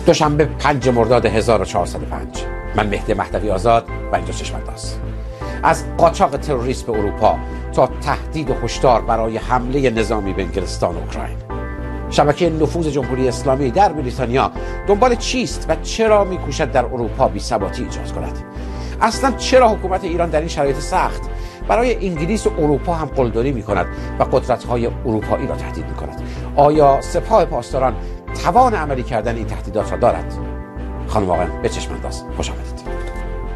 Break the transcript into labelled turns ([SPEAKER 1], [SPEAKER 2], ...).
[SPEAKER 1] دوشنبه 5 مرداد 1405. من مهدی مهدوی آزاد و اینجا چشم‌انداز. از قاچاق تروریست به اروپا تا تهدید و هشدار برای حمله نظامی به انگلستان و اوکراین، شبکه نفوذ جمهوری اسلامی در بریتانیا دنبال چیست و چرا می‌کوشد در اروپا بی‌ثباتی ایجاد کند؟ اصلا چرا حکومت ایران در این شرایط سخت برای انگلیس و اروپا هم قلدری می‌کند و قدرت‌های اروپایی را تهدید می‌کند؟ آیا سپاه پاسداران توان عملی کردن این تهدیدات را دارد؟ خانم آقایان، به چشم انداز. خوش آمدید.